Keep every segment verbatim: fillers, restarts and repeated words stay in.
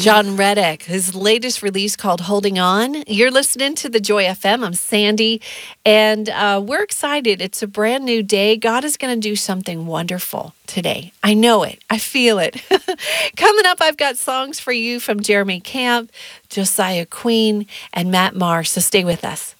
John Reddick, his latest release called Holding On. You're listening to The Joy F M. I'm Sandy, and uh, we're excited. It's a brand new day. God is going to do something wonderful today. I know it. I feel it. Coming up, I've got songs for you from Jeremy Camp, Josiah Queen, and Matt Marr, so stay with us.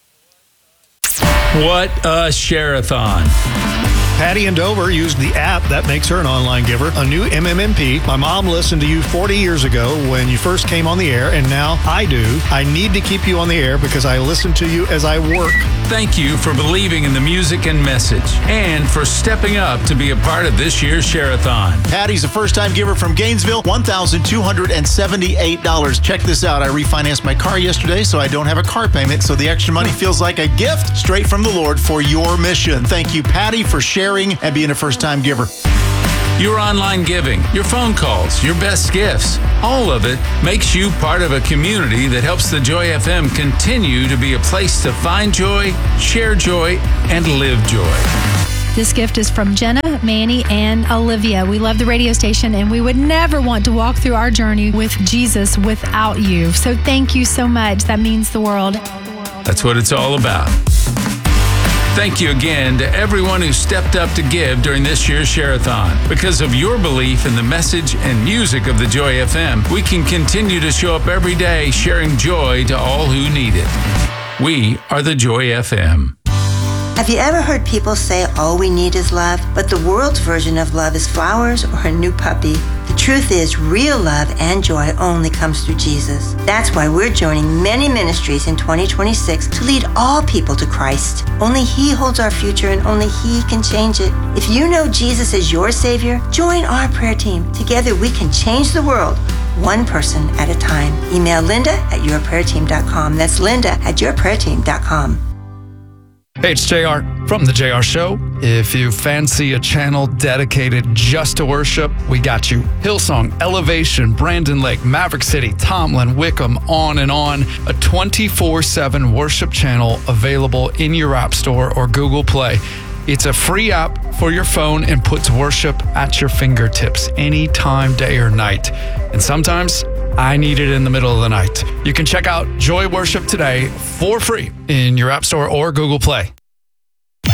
What a share-a-thon. Patty in Dover used the app that makes her an online giver, a new M M M P. My mom listened to you forty years ago when you first came on the air, and now I do. I need to keep you on the air because I listen to you as I work. Thank you for believing in the music and message, and for stepping up to be a part of this year's share-a-thon. Patty's a first-time giver from Gainesville, one thousand two hundred seventy-eight dollars. Check this out. I refinanced my car yesterday, so I don't have a car payment, so the extra money feels like a gift straight from the Lord for your mission. Thank you, Patty, for sharing and being a first-time giver. Your online giving, your phone calls, your best gifts, all of it makes you part of a community that helps the Joy F M continue to be a place to find joy, share joy, and live joy. This gift is from Jenna, Manny, and Olivia. We love the radio station, and we would never want to walk through our journey with Jesus without you. So thank you so much. That means the world. That's what it's all about. Thank you again to everyone who stepped up to give during this year's share-a-thon. Because of your belief in the message and music of the Joy F M, we can continue to show up every day sharing joy to all who need it. We are the Joy F M. Have you ever heard people say all we need is love, but the world's version of love is flowers or a new puppy? The truth is, real love and joy only comes through Jesus. That's why we're joining many ministries in twenty twenty-six to lead all people to Christ. Only He holds our future, and only He can change it. If you know Jesus as your Savior, join our prayer team. Together we can change the world, one person at a time. Email Linda at your prayer team dot com. That's Linda at your prayer team dot com. Hey, it's J R from The J R Show. If you fancy a channel dedicated just to worship, we got you. Hillsong, Elevation, Brandon Lake, Maverick City, Tomlin, Wickham, on and on. A twenty-four seven worship channel available in your App Store or Google Play. It's a free app for your phone and puts worship at your fingertips anytime, day or night. And sometimes I need it in the middle of the night. You can check out Joy Worship today for free in your App Store or Google Play.